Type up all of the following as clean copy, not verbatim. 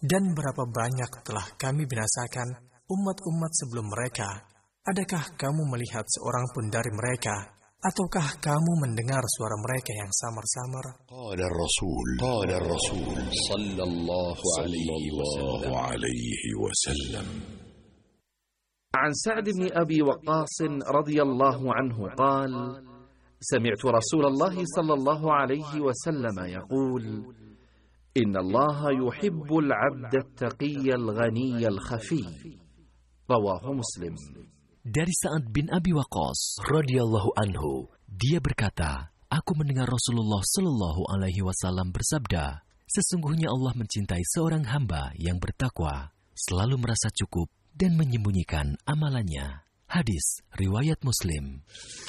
Dan berapa banyak telah kami binasakan umat-umat sebelum mereka. Adakah kamu melihat seorang pun dari mereka? Ataukah kamu mendengar suara mereka yang samar-samar? Qala Rasul sallallahu alaihi wasallam. عن سعد بن أبي وقاص رضي الله عنه قال: سمعت رسول الله صلى الله عليه وسلم يقول: إن الله يحب العبد التقي الغني الخفي. رواه مسلم. Dari Sa'ad bin Abi Waqqas radhiyallahu anhu, dia berkata, aku mendengar Rasulullah sallallahu alaihi wasallam bersabda, sesungguhnya Allah mencintai seorang hamba yang bertakwa, selalu merasa cukup dan menyembunyikan amalannya. Hadis riwayat Muslim.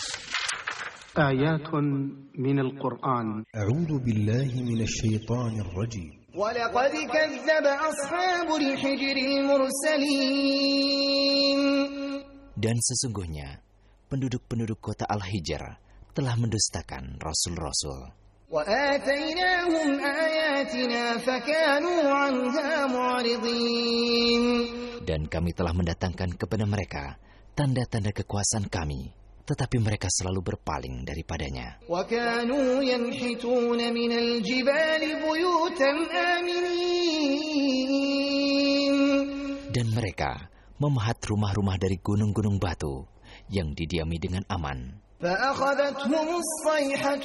آيات من القرآن. أعوذ بالله من الشيطان الرجيم. ولقد كذب أصحاب الحجر المرسلين. Dan sesungguhnya penduduk-penduduk kota Al-Hijr telah mendustakan rasul-rasul. وآتيناهم آياتنا فكانوا عنها معرضين. Dan kami telah mendatangkan kepada mereka tanda-tanda kekuasaan kami, tetapi mereka selalu berpaling daripadanya. وكانوا ينحتون من الجبال بيوتا آمنين. Dan mereka memahat rumah-rumah dari gunung-gunung batu yang didiami dengan aman. فأخذتهم الصيحة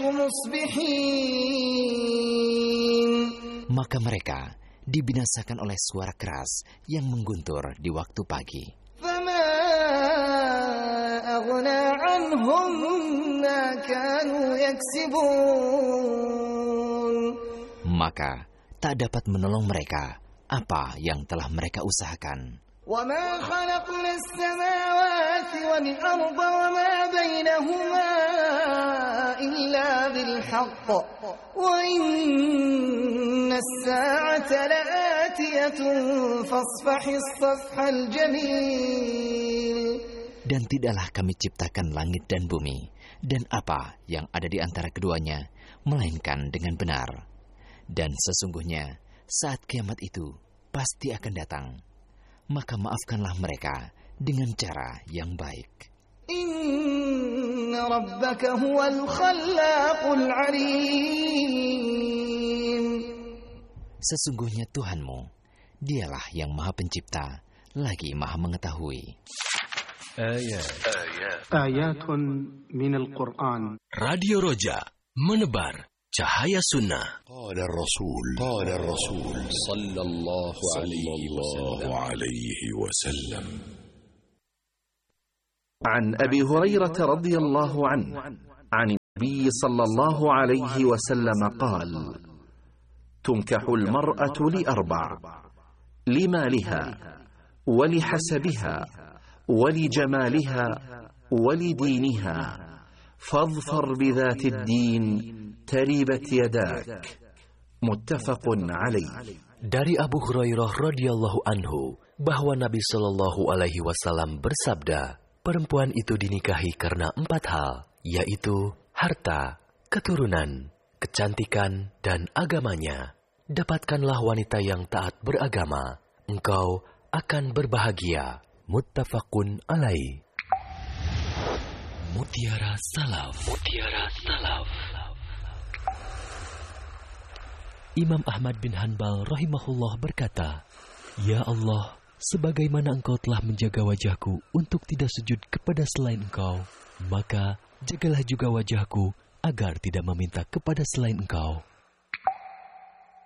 مصبحين. Maka mereka dibinasakan oleh suara keras yang mengguntur di waktu pagi. فما أغنى عنهم ما كانوا يكسبون. Maka tak dapat menolong mereka apa yang telah mereka usahakan. وما خلقنا السماوات والأرض وما بينهما إلا بالحق وإن الساعة لآتية فاصفح الصفح الجميل. Dan tidaklah kami ciptakan langit dan bumi dan apa yang ada di antara keduanya melainkan dengan benar. Dan sesungguhnya saat kiamat itu pasti akan datang. Maka maafkanlah mereka dengan cara yang baik. Inna rabbaka huwal khallaqul alim. Sesungguhnya Tuhanmu, dialah yang maha pencipta, lagi maha mengetahui. Ayatun minal Qur'an. Radio Roja, menebar cahaya sunnah. Qala Rasul sallallahu alaihi wasallam. عن أبي هريرة رضي الله عنه عن النبي صلى الله عليه وسلم قال: تنكح المرأة لأربع: لمالها ولحسبها ولجمالها ولدينها فاظفر بذات الدين تربت يداك. متفق عليه. Dari Abu Hurairah radhiyallahu anhu bahwa Nabi Shallallahu alaihi wasallam bersabda, perempuan itu dinikahi karena 4 hal, yaitu harta, keturunan, kecantikan, dan agamanya. Dapatkanlah wanita yang taat beragama, engkau akan berbahagia. Muttafaqun alaih. Mutiara Salaf. Imam Ahmad bin Hanbal rahimahullah berkata, Ya Allah, sebagaimana Engkau telah menjaga wajahku untuk tidak sujud kepada selain Engkau, maka jagalah juga wajahku agar tidak meminta kepada selain Engkau.